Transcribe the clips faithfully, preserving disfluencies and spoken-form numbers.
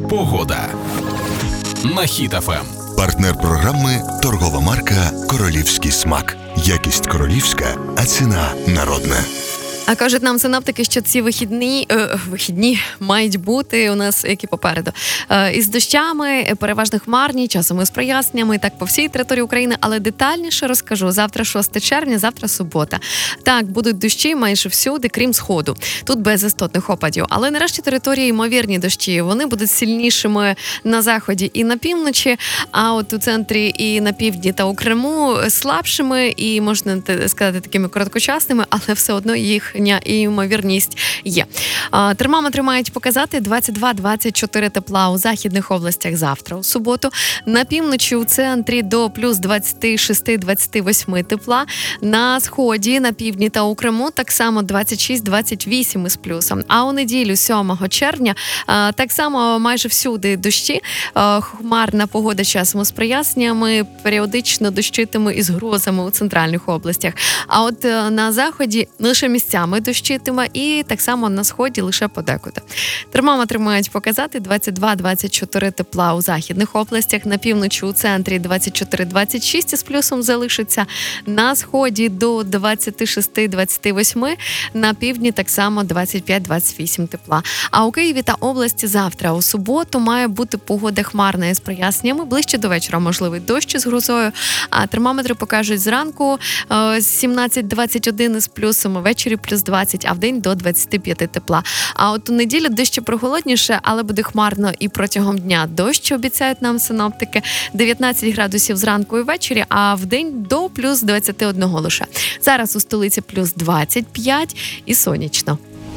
Погода на Хіт еф ем. Партнер програми – торгова марка «Королівський смак». Якість королівська, а ціна народна. А кажуть нам синоптики, що ці вихідні, е, вихідні мають бути у нас, які попереду, е, із дощами, переважно хмарні, часом із проясненнями, так по всій території України, але детальніше розкажу. Завтра шостого червня, завтра субота. Так, будуть дощі майже всюди, крім сходу. Тут без істотних опадів. Але нарешті території ймовірні дощі. Вони будуть сильнішими на заході і на півночі, а от у центрі і на півдні та у Криму слабшими і, можна сказати, такими короткочасними, але все одно їх і ймовірність є. Термометри мають показати двадцять два - двадцять чотири тепла у західних областях завтра, у суботу. На півночі у центрі до плюс двадцять шість - двадцять вісім тепла. На сході, на півдні та у Криму так само двадцять шість - двадцять вісім із плюсом. А у неділю сьомого червня так само майже всюди дощі. Хмарна погода часом з проясненнями, періодично дощитиме із грозами у центральних областях. А от на заході лише місцями дощитиме і так само на сході лише подекуди. Термометри мають показати двадцять два - двадцять чотири тепла у західних областях, на півночі у центрі двадцять чотири - двадцять шість із плюсом залишиться, на сході до двадцять шість - двадцять вісім, на півдні так само двадцять п'ять - двадцять вісім тепла. А у Києві та області завтра у суботу має бути погода хмарна із проясненнями, ближче до вечора можливий дощ з грозою, а термометри покажуть зранку сімнадцять - двадцять один із плюсом, ввечері плюс двадцять, а в день до двадцять п'ять тепла. А от у неділю дещо прохолодніше, але буде хмарно і протягом дня дощ, обіцяють нам синоптики. дев'ятнадцять градусів зранку і ввечері, а в день до плюс двадцять один лише. Зараз у столиці плюс двадцять п'ять і сонячно.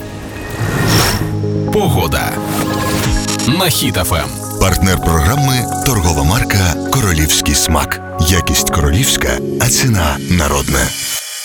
Погода на Хіт еф ем. Партнер програми – торгова марка «Королівський смак». Якість королівська, а ціна народна.